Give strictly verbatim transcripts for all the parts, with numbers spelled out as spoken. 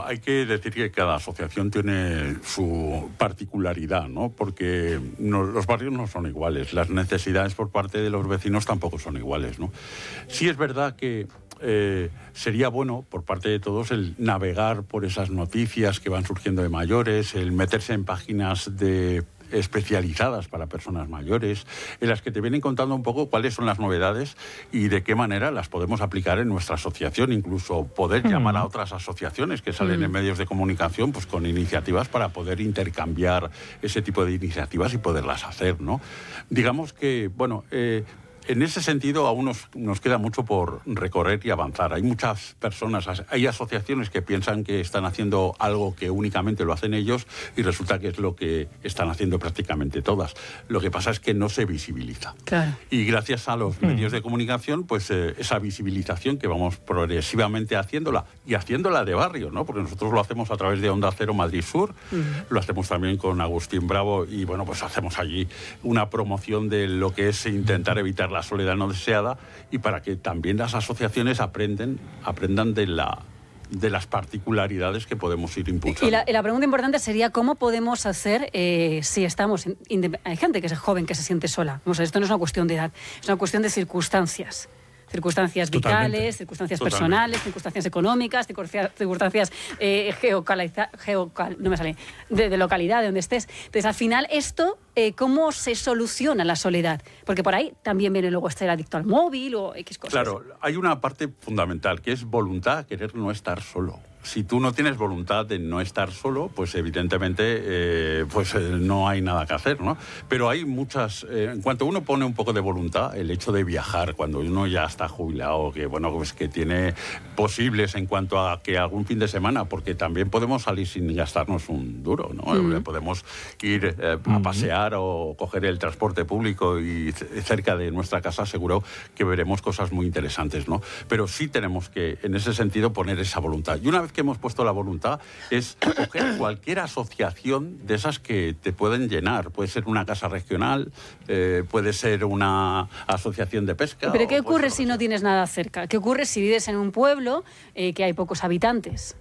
Bueno, hay que decir que cada asociación tiene su particularidad, ¿no? Porque no, los barrios no son iguales, las necesidades por parte de los vecinos tampoco son iguales, ¿no? Sí es verdad que eh, sería bueno por parte de todos el navegar por esas noticias que van surgiendo de mayores, el meterse en páginas de especializadas para personas mayores, en las que te vienen contando un poco cuáles son las novedades y de qué manera las podemos aplicar en nuestra asociación, incluso poder mm. llamar a otras asociaciones que salen mm. en medios de comunicación, pues con iniciativas para poder intercambiar ese tipo de iniciativas y poderlas hacer, ¿no? Digamos que, bueno, eh, en ese sentido aún nos, nos queda mucho por recorrer y avanzar. Hay muchas personas, hay asociaciones que piensan que están haciendo algo que únicamente lo hacen ellos y resulta que es lo que están haciendo prácticamente todas. Lo que pasa es que no se visibiliza. Claro. Y gracias a los medios de comunicación, pues eh, esa visibilización que vamos progresivamente haciéndola y haciéndola de barrio, ¿no? Porque nosotros lo hacemos a través de Onda Cero Madrid Sur, uh-huh. lo hacemos también con Agustín Bravo y bueno, pues hacemos allí una promoción de lo que es intentar evitar la soledad no deseada y para que también las asociaciones aprenden, aprendan de la de las particularidades que podemos ir impulsando. Y la, y la pregunta importante sería cómo podemos hacer eh, si estamos... In, hay gente que es joven que se siente sola. O sea, esto no es una cuestión de edad, es una cuestión de circunstancias. Circunstancias vitales, Totalmente. circunstancias Totalmente. personales, circunstancias económicas, circunstancias eh, geocaliza, geocal, no me sale, de, de localidad, de donde estés. Entonces, al final, esto, eh, ¿cómo se soluciona la soledad? Porque por ahí también viene luego estar adicto al móvil o X cosas. Claro, hay una parte fundamental, que es voluntad, querer no estar solo. Si tú no tienes voluntad de no estar solo, pues evidentemente eh, pues, eh, no hay nada que hacer, ¿no? Pero hay muchas... Eh, en cuanto uno pone un poco de voluntad, el hecho de viajar, cuando uno ya está jubilado, que bueno, pues que tiene posibles en cuanto a que algún fin de semana, porque también podemos salir sin gastarnos un duro, ¿no? Mm. Podemos ir eh, a pasear mm. o coger el transporte público y cerca de nuestra casa seguro que veremos cosas muy interesantes, ¿no? Pero sí tenemos que, en ese sentido, poner esa voluntad. Y una vez que hemos puesto la voluntad es coger cualquier asociación de esas que te pueden llenar. Puede ser una casa regional, eh, puede ser una asociación de pesca. ¿Pero qué ocurre si no tienes nada cerca? ¿Qué ocurre si vives en un pueblo eh, que hay pocos habitantes?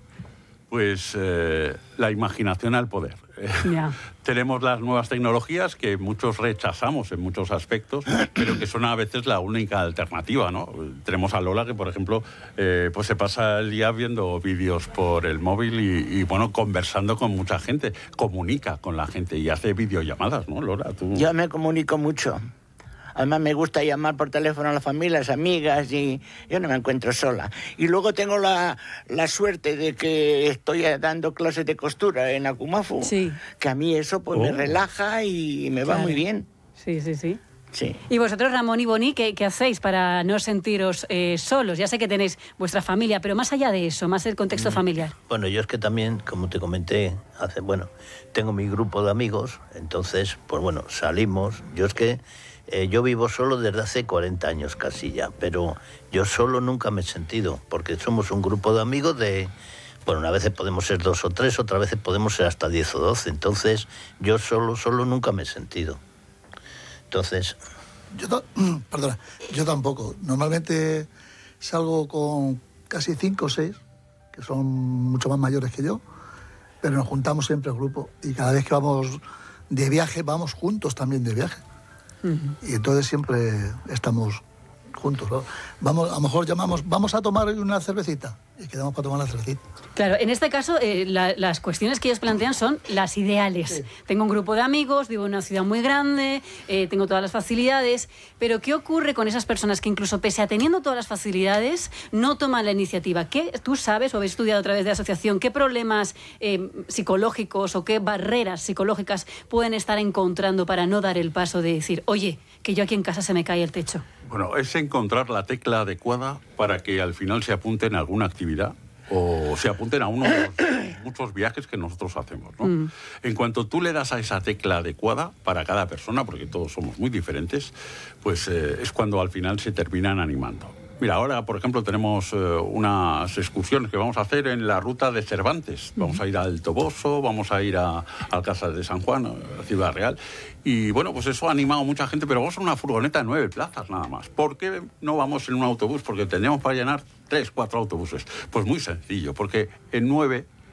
Pues eh, la imaginación al poder. Yeah. Tenemos las nuevas tecnologías que muchos rechazamos en muchos aspectos, pero que son a veces la única alternativa, ¿no? Tenemos a Lola que, por ejemplo, eh, pues se pasa el día viendo vídeos por el móvil y, y, bueno, conversando con mucha gente. Comunica con la gente y hace videollamadas, ¿no, Lola? ¿Tú? Yo me comunico mucho. Además me gusta llamar por teléfono a las familias, amigas, y yo no me encuentro sola. Y luego tengo la, la suerte de que estoy dando clases de costura en Akumafu, sí. que a mí eso pues oh. me relaja y me va claro. muy bien. Sí, sí, sí. Sí. Y vosotros, Ramón y Boni, ¿qué, qué hacéis para no sentiros eh, solos? Ya sé que tenéis vuestra familia, pero más allá de eso, más el contexto mm. familiar. Bueno, yo es que también, como te comenté, hace, bueno, tengo mi grupo de amigos, entonces, pues bueno, salimos. Yo es que eh, yo vivo solo desde hace cuarenta años casi ya, pero yo solo nunca me he sentido, porque somos un grupo de amigos de... Bueno, una vez podemos ser dos o tres, otra vez podemos ser hasta diez o doce, entonces yo solo, solo nunca me he sentido. Entonces... Yo, ta- perdona, yo tampoco. Normalmente salgo con casi cinco o seis, que son mucho más mayores que yo, pero nos juntamos siempre el grupo y cada vez que vamos de viaje, vamos juntos también de viaje. Uh-huh. Y entonces siempre estamos juntos, ¿no? Vamos, a lo mejor llamamos, vamos a tomar una cervecita y quedamos para tomar la cervecita. Claro, en este caso eh, la, las cuestiones que ellos plantean son las ideales. Sí. Tengo un grupo de amigos, vivo en una ciudad muy grande, eh, tengo todas las facilidades, pero ¿qué ocurre con esas personas que incluso pese a teniendo todas las facilidades no toman la iniciativa? ¿Qué tú sabes o habéis estudiado a través de la asociación qué problemas eh, psicológicos o qué barreras psicológicas pueden estar encontrando para no dar el paso de decir, oye, que yo aquí en casa se me cae el techo? Bueno, es encontrar la tecla adecuada para que al final se apunten a alguna actividad o se apunten a uno de los muchos viajes que nosotros hacemos, ¿no? Mm. En cuanto tú le das a esa tecla adecuada para cada persona, porque todos somos muy diferentes, pues eh, es cuando al final se terminan animando. Mira, ahora, por ejemplo, tenemos eh, unas excursiones que vamos a hacer en la ruta de Cervantes. Vamos a ir al Toboso, vamos a ir a Alcázar de San Juan, a Ciudad Real. Y bueno, pues eso ha animado a mucha gente, pero vamos en una furgoneta de nueve plazas nada más. ¿Por qué no vamos en un autobús? Porque tendríamos para llenar tres, cuatro autobuses. Pues muy sencillo, porque en nueve